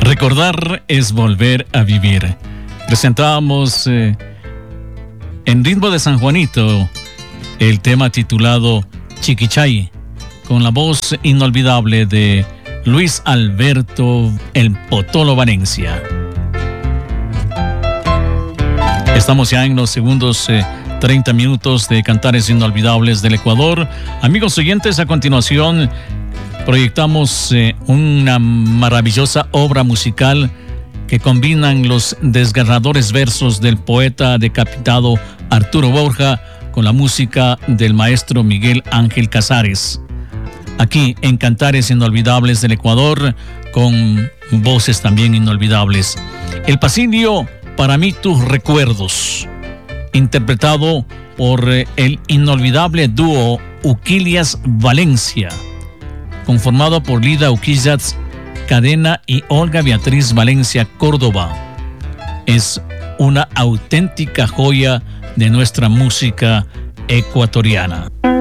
Recordar es volver a vivir. Presentábamos en ritmo de San Juanito el tema titulado Chiquichay, con la voz inolvidable de Luis Alberto El Potolo Valencia. Estamos ya en los segundos 30 minutos de Cantares Inolvidables del Ecuador. Amigos oyentes, a continuación proyectamos una maravillosa obra musical que combinan los desgarradores versos del poeta decapitado Arturo Borja con la música del maestro Miguel Ángel Casares. Aquí en Cantares Inolvidables del Ecuador, con voces también inolvidables. El Pasillo, para mí tus recuerdos, interpretado por el inolvidable dúo Uquilias Valencia, conformado por Lida Uquillas Cadena y Olga Beatriz Valencia Córdoba. Es una auténtica joya de nuestra música ecuatoriana.